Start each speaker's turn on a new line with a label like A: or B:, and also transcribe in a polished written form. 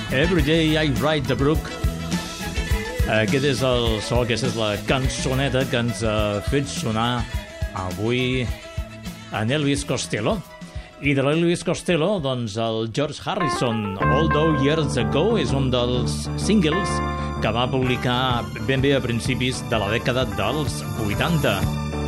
A: Every Day I Ride the Brook. Aquest és el so, aquesta és la cançoneta que ens ha fet sonar avui en Elvis Costello. I de l'Elvis Costello, doncs el George Harrison, Although Years Ago, és un dels singles que va publicar ben bé a principis de la dècada dels 80.